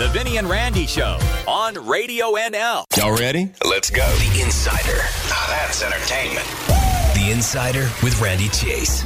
The Vinny and Randy Show on Radio NL. Y'all ready? Let's go. The Insider. Now that's entertainment. The Insider with Randy Chase.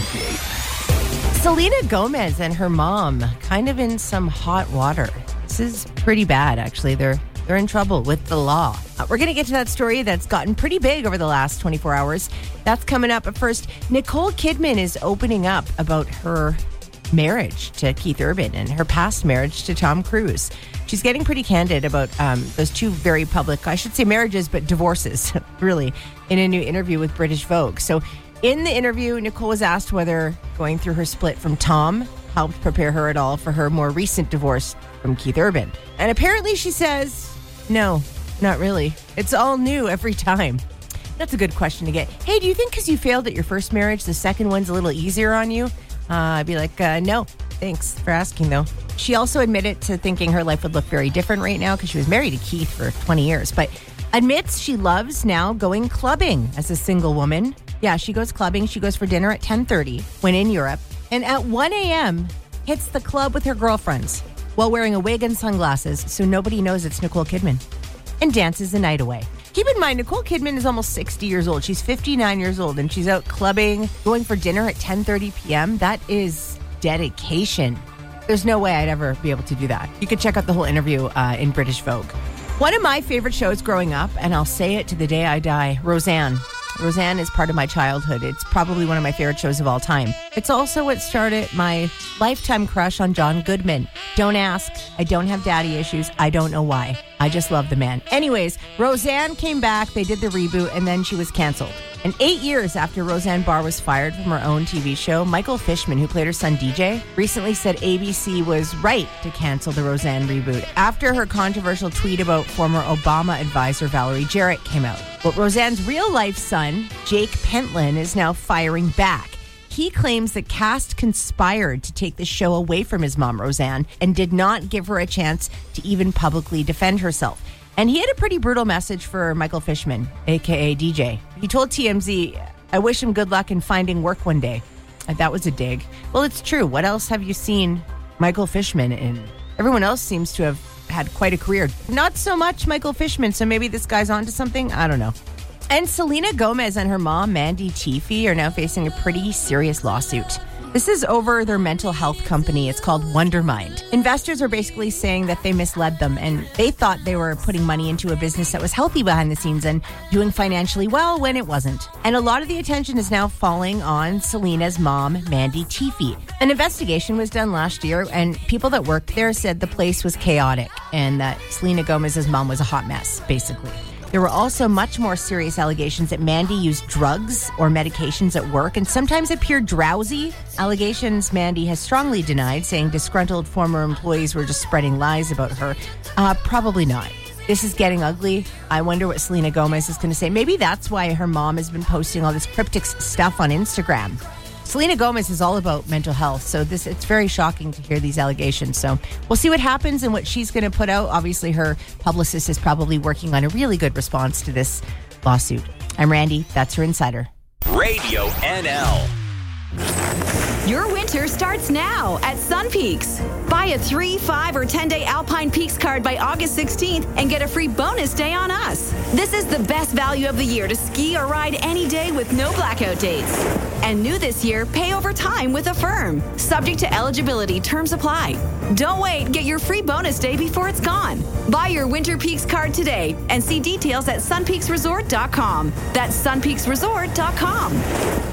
Selena Gomez and her mom kind of in some hot water. This is pretty bad, actually. They're in trouble with the law. We're going to get to that story that's gotten pretty big over the last 24 hours. That's coming up. But first, Nicole Kidman is opening up about her marriage to Keith Urban and her past marriage to Tom Cruise. She's getting pretty candid about those two very public, I should say marriages, but divorces, really, in a new interview with British Vogue. So in the interview, Nicole was asked whether going through her split from Tom helped prepare her at all for her more recent divorce from Keith Urban. And apparently she says, no, not really. It's all new every time. That's a good question to get. Hey, do you think because you failed at your first marriage, the second one's a little easier on you? I'd be like, no, thanks for asking, though. She also admitted to thinking her life would look very different right now because she was married to Keith for 20 years, but admits she loves now going clubbing as a single woman. Yeah, she goes clubbing. She goes for dinner at 10:30 when in Europe, and at 1 a.m. hits the club with her girlfriends while wearing a wig and sunglasses so nobody knows it's Nicole Kidman, and dances the night away. Keep in mind, Nicole Kidman is almost 60 years old. She's 59 years old, and she's out clubbing, going for dinner at 10:30 p.m. That is dedication. There's no way I'd ever be able to do that. You could check out the whole interview in British Vogue. One of my favorite shows growing up, and I'll say it to the day I die, Roseanne. Roseanne is part of my childhood. It's probably one of my favorite shows of all time. It's also what started my lifetime crush on John Goodman. Don't ask. I don't have daddy issues. I don't know why. I just love the man. Anyways, Roseanne came back. They did the reboot, and then she was canceled. And 8 years after Roseanne Barr was fired from her own TV show, Michael Fishman, who played her son DJ, recently said ABC was right to cancel the Roseanne reboot after her controversial tweet about former Obama advisor Valerie Jarrett came out. But Roseanne's real-life son, Jake Pentland, is now firing back. He claims the cast conspired to take the show away from his mom, Roseanne, and did not give her a chance to even publicly defend herself. And he had a pretty brutal message for Michael Fishman, a.k.a. DJ. He told TMZ, I wish him good luck in finding work one day. And that was a dig. Well, it's true. What else have you seen Michael Fishman in? Everyone else seems to have had quite a career. Not so much Michael Fishman, so maybe this guy's onto something? I don't know. And Selena Gomez and her mom, Mandy Teefey, are now facing a pretty serious lawsuit. This is over their mental health company. It's called Wondermind. Investors are basically saying that they misled them and they thought they were putting money into a business that was healthy behind the scenes and doing financially well when it wasn't. And a lot of the attention is now falling on Selena's mom, Mandy Teefey. An investigation was done last year and people that worked there said the place was chaotic and that Selena Gomez's mom was a hot mess, basically. There were also much more serious allegations that Mandy used drugs or medications at work and sometimes appeared drowsy. Allegations Mandy has strongly denied, saying disgruntled former employees were just spreading lies about her. Probably not. This is getting ugly. I wonder what Selena Gomez is going to say. Maybe that's why her mom has been posting all this cryptic stuff on Instagram. Selena Gomez is all about mental health, so it's very shocking to hear these allegations. So we'll see what happens and what she's going to put out. Obviously, her publicist is probably working on a really good response to this lawsuit. I'm Randy. That's your Insider. Radio NL. Your winter starts now at Sun Peaks. Buy a 3, 5, or 10-day Alpine Peaks card by August 16th and get a free bonus day on us. This is the best value of the year to ski or ride any day with no blackout dates. And new this year, pay over time with Affirm. Subject to eligibility, terms apply. Don't wait, get your free bonus day before it's gone. Buy your Winter Peaks card today and see details at sunpeaksresort.com. That's sunpeaksresort.com.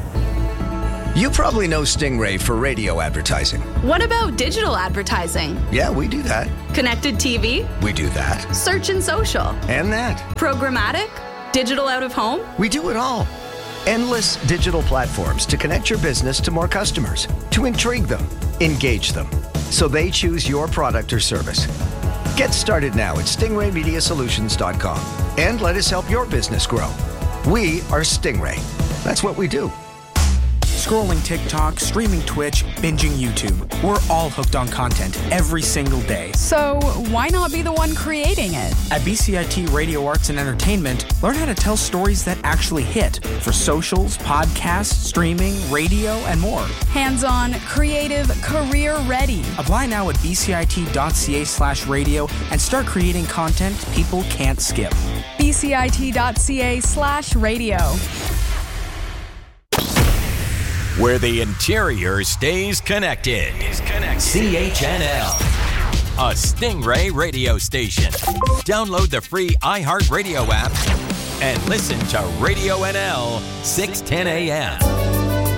You probably know Stingray for radio advertising. What about digital advertising? Yeah, we do that. Connected TV? We do that. Search and social? And that. Programmatic? Digital out of home? We do it all. Endless digital platforms to connect your business to more customers, to intrigue them, engage them, so they choose your product or service. Get started now at stingraymediasolutions.com and let us help your business grow. We are Stingray. That's what we do. Scrolling TikTok, streaming Twitch, binging YouTube. We're all hooked on content every single day. So why not be the one creating it? At BCIT Radio Arts and Entertainment, learn how to tell stories that actually hit for socials, podcasts, streaming, radio, and more. Hands-on, creative, career-ready. Apply now at bcit.ca/radio and start creating content people can't skip. bcit.ca/radio. Where the interior stays connected. CHNL, a Stingray radio station. Download the free iHeartRadio app and listen to Radio NL 610 AM.